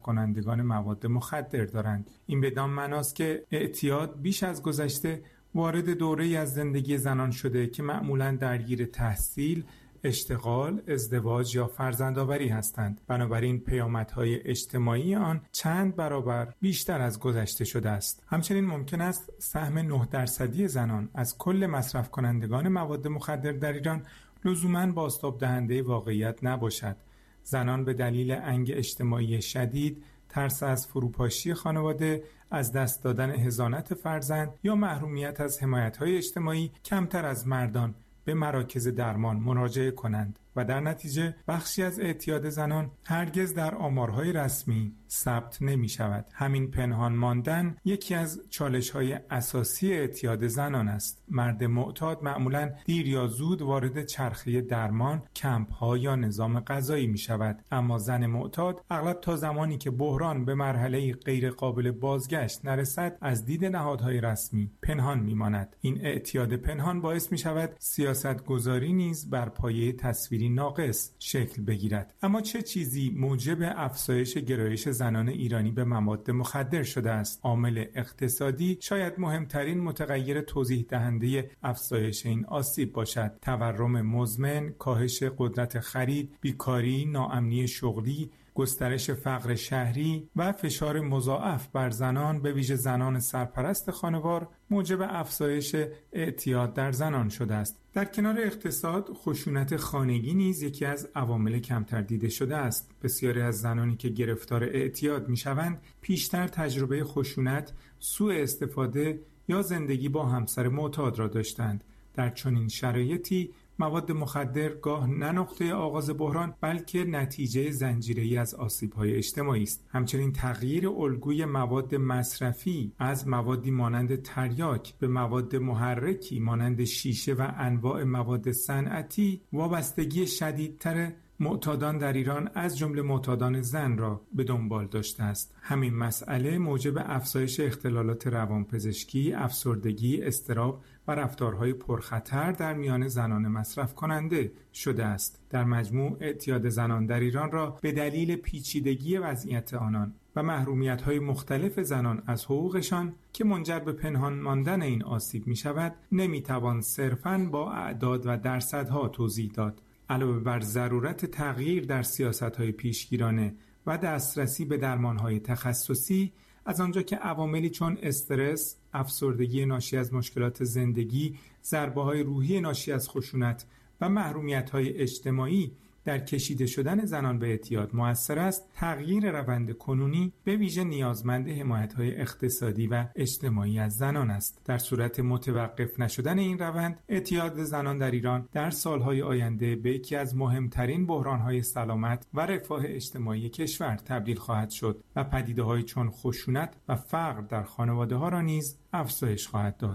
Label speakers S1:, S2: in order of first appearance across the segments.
S1: کنندگان مواد مخدر دارند. این بدان معناست که اعتیاد بیش از گذشته وارد دوره‌ای از زندگی زنان شده که معمولاً درگیر تحصیل، اشتغال، ازدواج یا فرزندآوری هستند. بنابراین پیامدهای اجتماعی آن چند برابر بیشتر از گذشته شده است. همچنین ممکن است سهم 9% زنان از کل مصرف کنندگان مواد مخدر در ایران لزوماً بازتاب دهنده واقعیت نباشد. زنان به دلیل انگ اجتماعی شدید، ترس از فروپاشی خانواده، از دست دادن حضانت فرزند یا محرومیت از حمایت‌های اجتماعی کمتر از مردان به مراکز درمان مراجعه کنند و در نتیجه بخشی از اعتیاد زنان هرگز در آمارهای رسمی ثبت نمی شود. همین پنهان ماندن یکی از چالش‌های اساسی اعتیاد زنان است. مرد معتاد معمولاً دیر یا زود وارد چرخه درمان، کمپ‌ها یا نظام غذایی می شود، اما زن معتاد اغلب تا زمانی که بحران به مرحله غیر قابل بازگشت نرسد از دید نهادهای رسمی پنهان می ماند. این اعتیاد پنهان باعث می شود سیاستگذاری نیز بر پایه تصویری ناقص شکل بگیرد. اما چه چیزی موجب افزایش گرایش زنان ایرانی به مواد مخدر شده است؟ عامل اقتصادی شاید مهمترین متغیر توضیح دهنده افزایش این آسیب باشد. تورم مزمن، کاهش قدرت خرید، بیکاری، ناامنی شغلی، گسترش فقر شهری و فشار مضاعف بر زنان به ویژه زنان سرپرست خانوار موجب افزایش اعتیاد در زنان شده است. در کنار اقتصاد، خشونت خانگی نیز یکی از عوامل کمتر دیده شده است. بسیاری از زنانی که گرفتار اعتیاد می‌شوند، پیشتر تجربه خشونت، سوء استفاده یا زندگی با همسر معتاد را داشتند. در چنین شرایطی مواد مخدر گاه نه نقطه آغاز بحران بلکه نتیجه زنجیره‌ای از آسیب‌های اجتماعی است. همچنین تغییر الگوی مواد مصرفی از موادی مانند تریاک به مواد محرکی مانند شیشه و انواع مواد صنعتی وابستگی شدیدتر معتادان در ایران از جمله معتادان زن را به دنبال داشته است. همین مسئله موجب افزایش اختلالات روانپزشکی، افسردگی، اضطراب و رفتارهای پرخطر در میان زنان مصرف کننده شده است. در مجموع اعتیاد زنان در ایران را به دلیل پیچیدگی وضعیت آنان و محرومیت‌های مختلف زنان از حقوقشان که منجر به پنهان ماندن این آسیب می‌شود، نمی‌توان صرفاً با اعداد و درصدها توضیح داد. علاوه بر ضرورت تغییر در سیاست‌های پیشگیرانه و دسترسی به درمان‌های تخصصی، از آنجا که عواملی چون استرس، افسردگی ناشی از مشکلات زندگی، ضربه‌های روحی ناشی از خشونت و محرومیت‌های اجتماعی در کشیده شدن زنان به اعتیاد مؤثر است، تغییر روند کنونی به ویژه نیازمند حمایت‌های اقتصادی و اجتماعی از زنان است. در صورت متوقف نشدن این روند، اعتیاد زنان در ایران در سالهای آینده به یکی از مهمترین بحران‌های سلامت و رفاه اجتماعی کشور تبدیل خواهد شد و پدیده‌هایی چون خشونت و فقر در خانواده‌ها را نیز افزایش خواهد داد.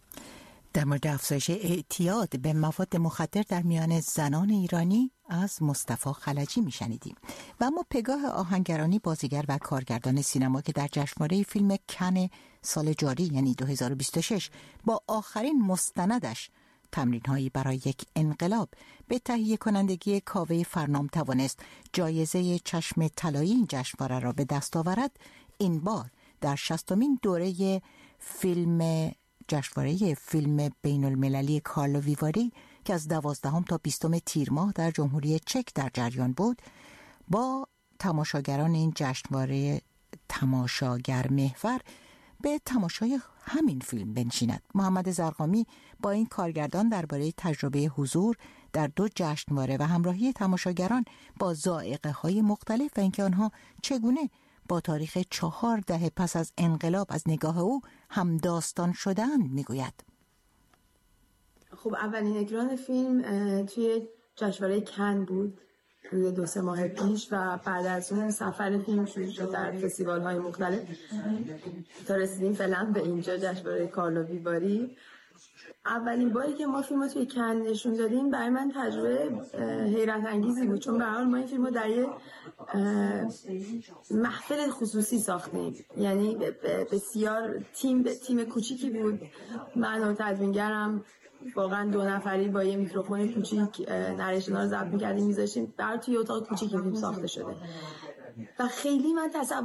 S2: در مورد افزایش اعتیاد به مواد مخدر در میان زنان ایرانی از مصطفی خلجی میشنیدیم. و اما پگاه آهنگرانی، بازیگر و کارگردان سینما که در جشنواره فیلم کن سال جاری یعنی 2026 با آخرین مستندش تمرین‌هایی برای یک انقلاب به تهیه کنندگی کاوه فرنام توانست جایزه چشم طلایی این جشنواره را به دست آورد، این بار در 60مین دوره جشنواره فیلم بین المللی کارلو ویواری که از 12 تا 20 تیر ماه در جمهوری چک در جریان بود، با تماشاگران این جشنواره تماشاگر محور به تماشای همین فیلم بنشیند. محمد زرقامی با این کارگردان درباره تجربه حضور در 2 جشنواره و همراهی تماشاگران با ذائقه‌های مختلف و اینکه آنها چگونه با تاریخ 4 دهه پس از انقلاب از نگاه او هم داستان شدن میگوید.
S3: خب اولین اکران فیلم توی جشنواره کن بود روی 2-3 ماه پیش و بعد از اون سفر فیلم شروع شد در فستیوال‌های مختلف تا رسیدیم فعلا به اینجا جشنواره کارلو ویواری. اولین باری که ما فیلم رو توی کن نشون دادیم برای من تجربه حیرت انگیزی بود، چون به هر حال ما این فیلم رو در یه محفل خصوصی ساختیم، یعنی بسیار تیم کوچیکی بود. من و تدوینگرم واقعا 2 نفری با یه میکروفون کوچیک نریشنا رو ضبط می‌کردیم می‌ذاشتیم، در توی اتاق کوچیکی فیلم ساخته شده و خیلی من